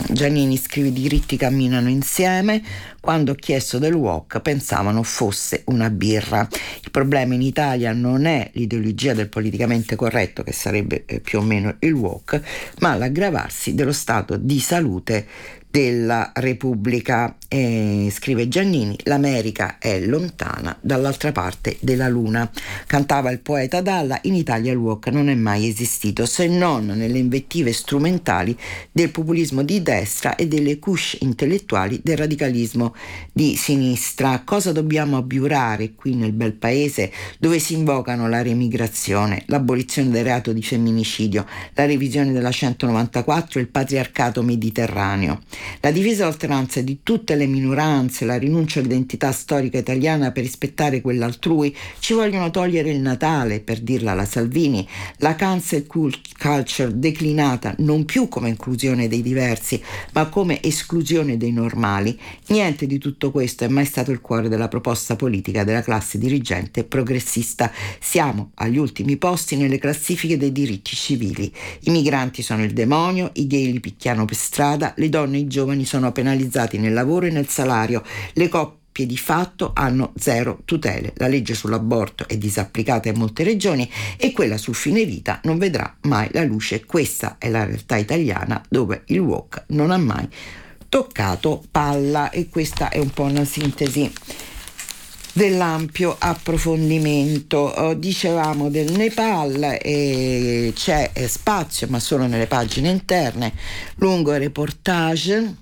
Giannini scrive: i diritti camminano insieme. Quando ho chiesto del wok pensavano fosse una birra. Il problema in Italia non è l'ideologia del politicamente corretto, che sarebbe più o meno il wok, ma l'aggravarsi dello stato di salute della Repubblica. Scrive Giannini: l'America è lontana dall'altra parte della luna. Cantava il poeta Dalla: in Italia il wok non è mai esistito, se non nelle invettive strumentali del populismo di destra e delle couche intellettuali del radicalismo di sinistra. Cosa dobbiamo abiurare qui nel bel paese dove si invocano la remigrazione, l'abolizione del reato di femminicidio, la revisione della 194 e il patriarcato mediterraneo? La difesa e l'alternanza di tutte le minoranze, la rinuncia all'identità storica italiana per rispettare quella altrui. Ci vogliono togliere il Natale, per dirla alla Salvini, la cancel culture declinata non più come inclusione dei diversi, ma come esclusione dei normali. Niente di tutto questo è mai stato il cuore della proposta politica della classe dirigente progressista. Siamo agli ultimi posti nelle classifiche dei diritti civili. I migranti sono il demonio, i gay li picchiano per strada, le donne e i giovani sono penalizzati nel lavoro e nel salario, le coppie di fatto hanno zero tutele, la legge sull'aborto è disapplicata in molte regioni e quella sul fine vita non vedrà mai la luce. Questa è la realtà italiana, dove il wok non ha mai toccato palla, e questa è un po' una sintesi dell'ampio approfondimento. Dicevamo del Nepal, e c'è spazio, ma solo nelle pagine interne, lungo il reportage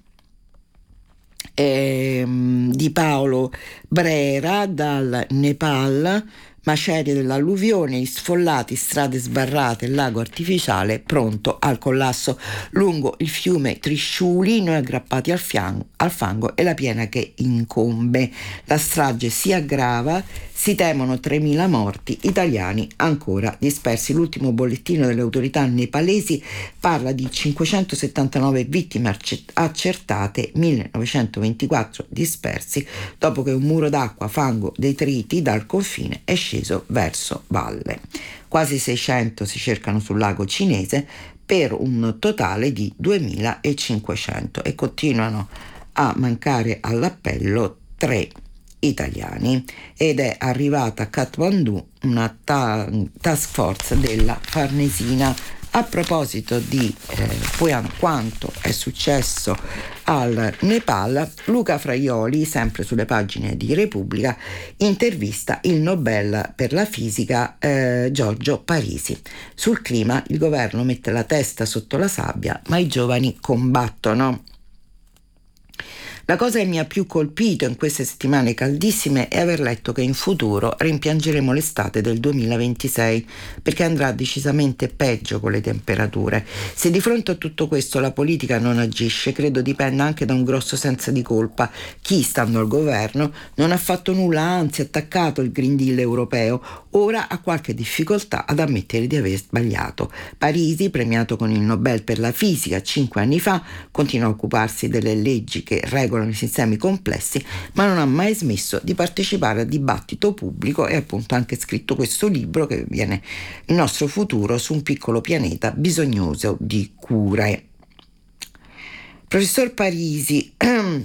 di Paolo Brera dal Nepal. Macerie dell'alluvione, gli sfollati, strade sbarrate, lago artificiale pronto al collasso lungo il fiume Trisciuli, noi aggrappati al fango e la piena che incombe. La strage si aggrava, si temono 3.000 morti, italiani ancora dispersi. L'ultimo bollettino delle autorità nepalesi parla di 579 vittime accertate, 1924 dispersi, dopo che un muro d'acqua, fango, detriti dal confine è sceso verso valle. Quasi 600 si cercano sul lago cinese per un totale di 2.500 e continuano a mancare all'appello 3 italiani, ed è arrivata a Kathmandu una task force della Farnesina. A proposito di quanto è successo al Nepal, Luca Fraioli, sempre sulle pagine di Repubblica, intervista il Nobel per la fisica Giorgio Parisi. Sul clima il governo mette la testa sotto la sabbia, ma i giovani combattono. La cosa che mi ha più colpito in queste settimane caldissime è aver letto che in futuro rimpiangeremo l'estate del 2026, perché andrà decisamente peggio con le temperature. Se di fronte a tutto questo la politica non agisce, credo dipenda anche da un grosso senso di colpa. Chi, stando al governo, non ha fatto nulla, anzi ha attaccato il Green Deal europeo, ora ha qualche difficoltà ad ammettere di aver sbagliato. Parisi, premiato con il Nobel per la fisica 5 anni fa, continua a occuparsi delle leggi che regolano i sistemi complessi, ma non ha mai smesso di partecipare al dibattito pubblico e appunto ha anche scritto questo libro che viene Il nostro futuro su un piccolo pianeta bisognoso di cure. Professor Parisi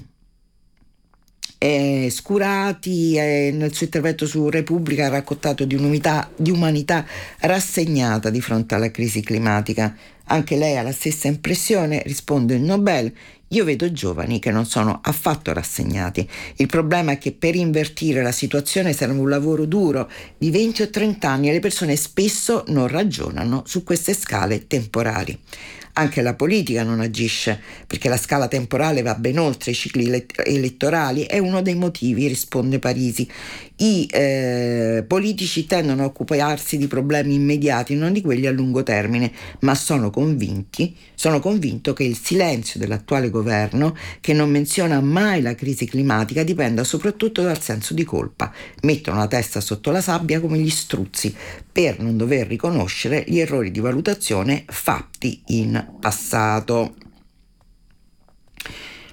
Scurati nel suo intervento su Repubblica ha raccontato di umanità rassegnata di fronte alla crisi climatica. Anche lei ha la stessa impressione? Risponde il Nobel. Io vedo giovani che non sono affatto rassegnati. Il problema è che per invertire la situazione serve un lavoro duro di 20 o 30 anni e le persone spesso non ragionano su queste scale temporali. Anche la politica non agisce, perché la scala temporale va ben oltre i cicli elettorali. È uno dei motivi, risponde Parisi. I politici tendono a occuparsi di problemi immediati, non di quelli a lungo termine, ma sono convinto che il silenzio dell'attuale governo, che non menziona mai la crisi climatica, dipenda soprattutto dal senso di colpa. Mettono la testa sotto la sabbia come gli struzzi, per non dover riconoscere gli errori di valutazione fatti in passato.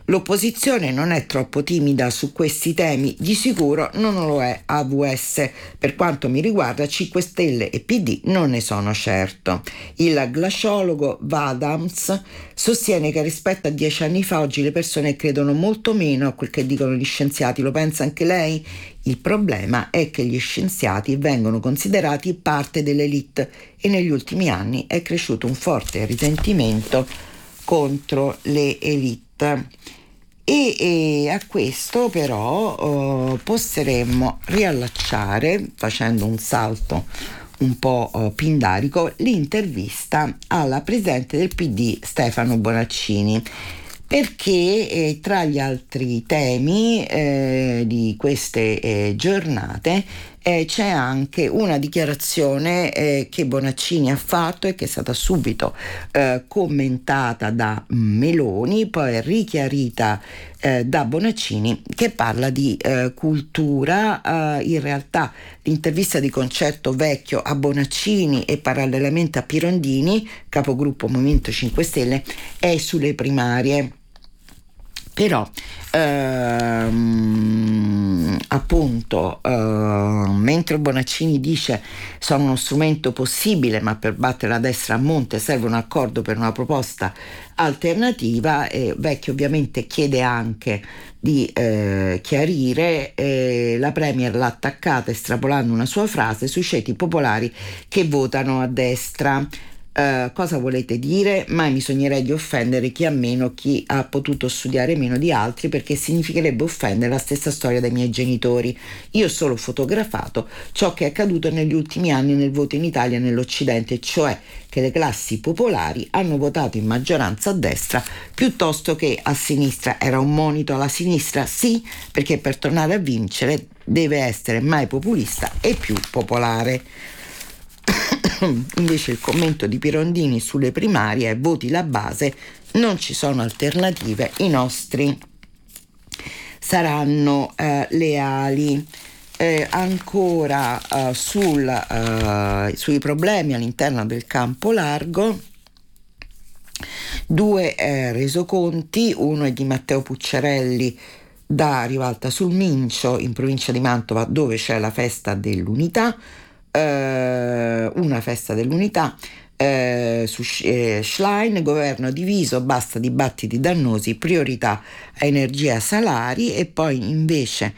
L'opposizione non è troppo timida su questi temi, di sicuro non lo è AVS. Per quanto mi riguarda, 5 Stelle e PD non ne sono certo. Il glaciologo Vadams sostiene che rispetto a 10 anni fa oggi le persone credono molto meno a quel che dicono gli scienziati. Lo pensa anche lei? Il problema è che gli scienziati vengono considerati parte dell'elite e negli ultimi anni è cresciuto un forte risentimento contro le elite. E a questo però potremmo riallacciare, facendo un salto un po' pindarico, l'intervista alla presidente del PD Stefano Bonaccini, perché tra gli altri temi di queste giornate c'è anche una dichiarazione che Bonaccini ha fatto e che è stata subito commentata da Meloni, poi richiarita da Bonaccini, che parla di cultura. In realtà l'intervista di concerto vecchio a Bonaccini e parallelamente a Pirondini, capogruppo Movimento 5 Stelle, è sulle primarie. Però appunto mentre Bonaccini dice sono uno strumento possibile, ma per battere la destra a monte serve un accordo per una proposta alternativa, Vecchio ovviamente chiede anche di chiarire. La Premier l'ha attaccata estrapolando una sua frase sui ceti popolari che votano a destra. Cosa volete dire? Mai mi sognerei di offendere chi ha meno, chi ha potuto studiare meno di altri, perché significherebbe offendere la stessa storia dei miei genitori. Io ho solo fotografato ciò che è accaduto negli ultimi anni nel voto in Italia e nell'Occidente, cioè che le classi popolari hanno votato in maggioranza a destra piuttosto che a sinistra. Era un monito alla sinistra? Sì, perché per tornare a vincere deve essere mai populista e più popolare. Invece il commento di Pirondini sulle primarie è: voti la base, non ci sono alternative, i nostri saranno leali. Ancora sui problemi all'interno del campo largo, 2 resoconti, uno è di Matteo Pucciarelli da Rivalta sul Mincio in provincia di Mantova, dove c'è la festa dell'unità, una festa dell'unità su Schlein, governo diviso, basta dibattiti dannosi, priorità a energia e a salari. E poi invece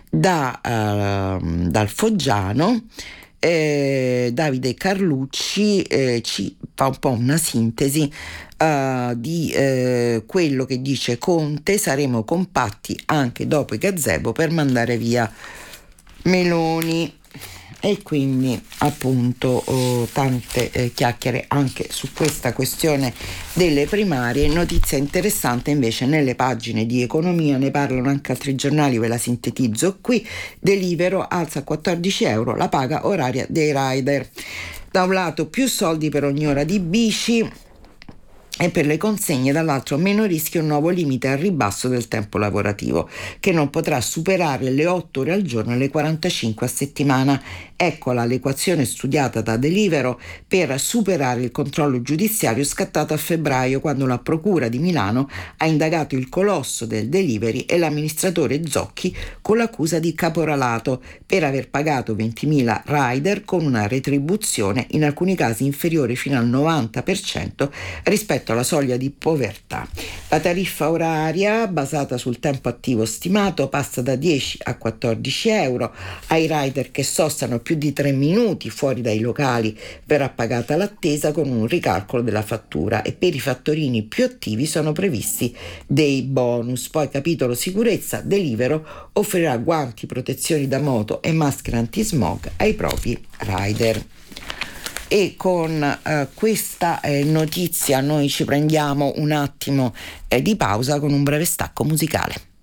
dal Foggiano Davide Carlucci ci fa un po' una sintesi di quello che dice Conte: saremo compatti anche dopo i gazebo per mandare via Meloni. E quindi appunto tante chiacchiere anche su questa questione delle primarie. Notizia interessante invece nelle pagine di economia, ne parlano anche altri giornali, ve la sintetizzo qui. Deliveroo alza a 14 euro la paga oraria dei rider. Da un lato più soldi per ogni ora di bici e per le consegne, dall'altro meno rischio, un nuovo limite al ribasso del tempo lavorativo che non potrà superare le 8 ore al giorno e le 45 a settimana. Eccola l'equazione studiata da Deliveroo per superare il controllo giudiziario scattato a febbraio, quando la Procura di Milano ha indagato il colosso del delivery e l'amministratore Zocchi con l'accusa di caporalato per aver pagato 20.000 rider con una retribuzione in alcuni casi inferiore fino al 90% rispetto alla soglia di povertà. La tariffa oraria basata sul tempo attivo stimato passa da 10 a 14 euro. Ai rider che sostano più di 3 minuti fuori dai locali verrà pagata l'attesa con un ricalcolo della fattura, e per i fattorini più attivi sono previsti dei bonus. Poi capitolo sicurezza: Deliveroo offrirà guanti, protezioni da moto e maschere antismog ai propri rider. E con questa notizia noi ci prendiamo un attimo di pausa con un breve stacco musicale.